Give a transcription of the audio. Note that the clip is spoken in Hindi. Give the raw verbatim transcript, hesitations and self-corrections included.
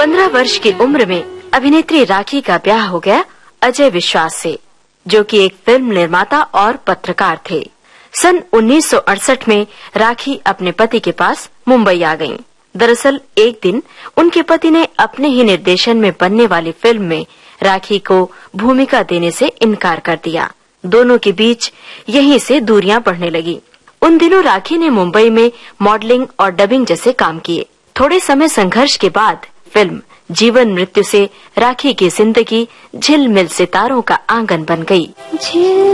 पंद्रह वर्ष की उम्र में अभिनेत्री राखी का ब्याह हो गया अजय विश्वास से, जो कि एक फिल्म निर्माता और पत्रकार थे। सन उन्नीस सौ अड़सठ में राखी अपने पति के पास मुंबई आ गईं। दरअसल एक दिन उनके पति ने अपने ही निर्देशन में बनने वाली फिल्म में राखी को भूमिका देने से इनकार कर दिया। दोनों के बीच यहीं से दूरियां बढ़ने लगी। उन दिनों राखी ने मुंबई में मॉडलिंग और डबिंग जैसे काम किए। थोड़े समय संघर्ष के बाद फिल्म जीवन मृत्यु से राखी की जिंदगी झिलमिल सितारों का आंगन बन गई।